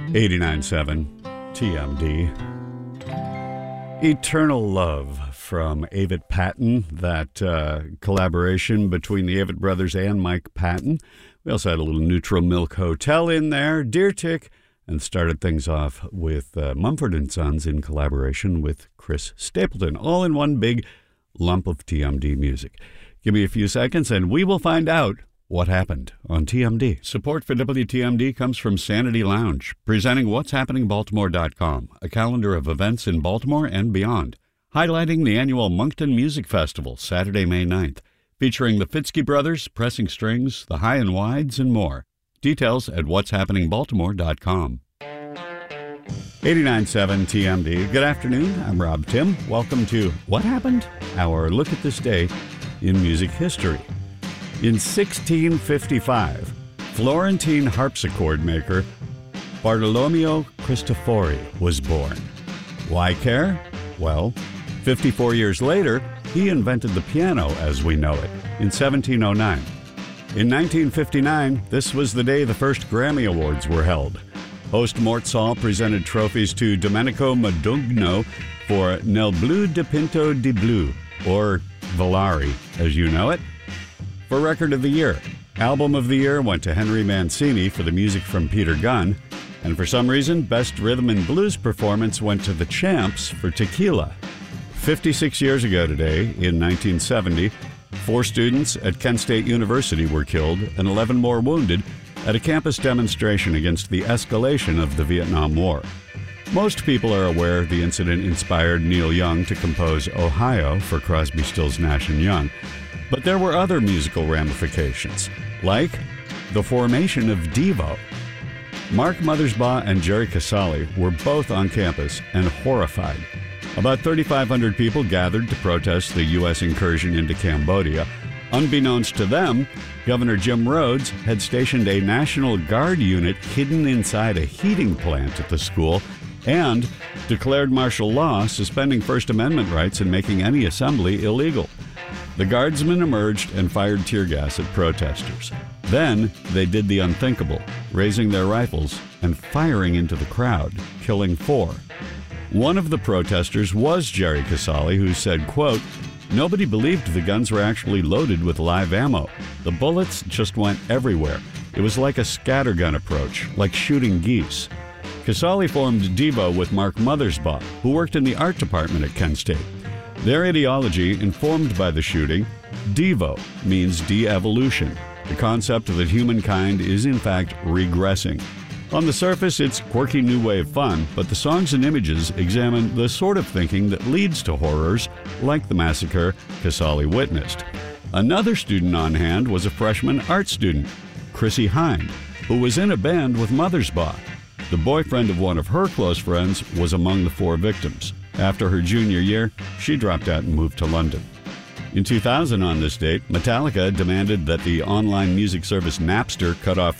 89.7 TMD. Eternal Love from Avett Patton, that collaboration between the Avett brothers and Mike Patton. We also had a little Neutral Milk Hotel in there, Deer Tick, and started things off with Mumford & Sons in collaboration with Chris Stapleton, all in one big lump of TMD music. Give me a few seconds and we will find out what happened on TMD. Support for WTMD comes from Sanity Lounge, presenting what'shappeningbaltimore.com, a calendar of events in Baltimore and beyond, highlighting the annual Moncton Music Festival, Saturday, May 9th, featuring the Fitzke Brothers, Pressing Strings, the High and Wides, and more. Details at what'shappeningbaltimore.com. 89.7 TMD. Good afternoon. I'm Rob Tim. Welcome to What Happened? Our look at this day in music history. In 1655, Florentine harpsichord maker Bartolomeo Cristofori was born. Why care? Well, 54 years later, he invented the piano as we know it, in 1709. In 1959, this was the day the first Grammy Awards were held. Host Mort Sahl presented trophies to Domenico Modugno for Nel Blu dipinto di Blu, or Volare, as you know it. For Record of the Year, Album of the Year went to Henry Mancini for the music from Peter Gunn, and for some reason, Best Rhythm and Blues Performance went to The Champs for Tequila. 56 years ago today, in 1970, 4 students at Kent State University were killed and 11 more wounded at a campus demonstration against the escalation of the Vietnam War. Most people are aware the incident inspired Neil Young to compose Ohio for Crosby, Stills, Nash & Young. But there were other musical ramifications, like the formation of Devo. Mark Mothersbaugh and Jerry Casale were both on campus and horrified. About 3,500 people gathered to protest the U.S. incursion into Cambodia. Unbeknownst to them, Governor Jim Rhodes had stationed a National Guard unit hidden inside a heating plant at the school and declared martial law, suspending First Amendment rights and making any assembly illegal. The guardsmen emerged and fired tear gas at protesters. Then they did the unthinkable, raising their rifles and firing into the crowd, killing 4. One of the protesters was Jerry Casale, who said, quote, "Nobody believed the guns were actually loaded with live ammo. The bullets just went everywhere. It was like a scattergun approach, like shooting geese." Casale formed Devo with Mark Mothersbaugh, who worked in the art department at Kent State. Their ideology, informed by the shooting, Devo means de-evolution, the concept that humankind is in fact regressing. On the surface, it's quirky new wave fun, but the songs and images examine the sort of thinking that leads to horrors like the massacre Casale witnessed. Another student on hand was a freshman art student, Chrissy Hind, who was in a band with Mothersbaugh. The boyfriend of one of her close friends was among the 4 victims. After her junior year, she dropped out and moved to London. In 2000 on this date, Metallica demanded that the online music service Napster cut off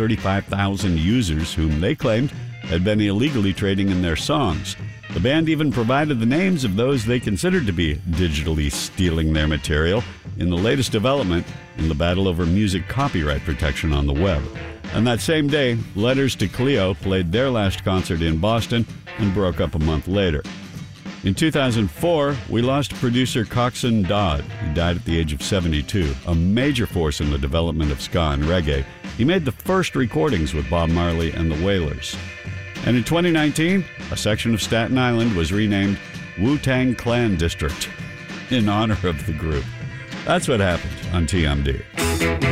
335,000 users whom they claimed had been illegally trading in their songs. The band even provided the names of those they considered to be digitally stealing their material in the latest development in the battle over music copyright protection on the web. And that same day, Letters to Cleo played their last concert in Boston and broke up a month later. In 2004, we lost producer Coxsone Dodd. He died at the age of 72, a major force in the development of ska and reggae. He made the first recordings with Bob Marley and the Wailers. And in 2019, a section of Staten Island was renamed Wu-Tang Clan District in honor of the group. That's what happened on TMD.